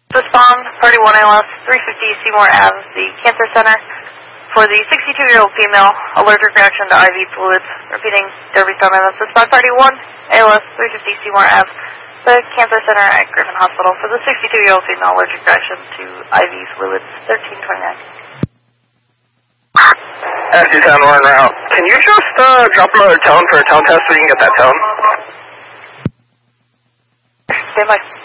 Respond, Party 1 ALS, 350 Seymour Ave, the Cancer Center. For the 62-year-old female, allergic reaction to IV fluids. Repeating, Derby Star Mammoth. Respond, Party 1 ALS, 350 Seymour Ave, the Cancer Center at Griffin Hospital. For the 62-year-old female, allergic reaction to IV fluids, 1329. SC10, we're en route. Can you just drop another tone for a tone test so we can get that tone? Stand by.